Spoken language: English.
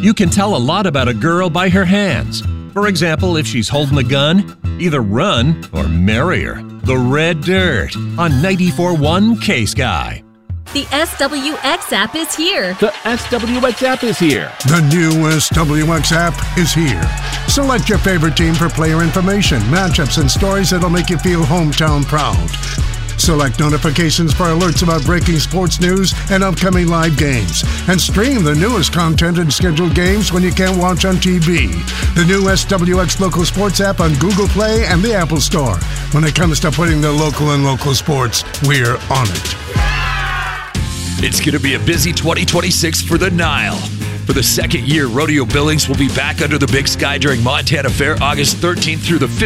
You can tell a lot about a girl by her hands. For example, if she's holding a gun, either run or marry her. The Red Dirt on 94.1 K-Sky. The SWX app is here. The SWX app is here. The new SWX app is here. Select your favorite team for player information, matchups, and stories that'll make you feel hometown proud. Select notifications for alerts about breaking sports news and upcoming live games. And stream the newest content and scheduled games when you can't watch on TV. The new SWX Local Sports app on Google Play and the Apple Store. When it comes to putting the local in local sports, we're on it. It's going to be a busy 2026 for the Nile. For the second year, Rodeo Billings will be back under the Big Sky during Montana Fair August 13th through the 15th.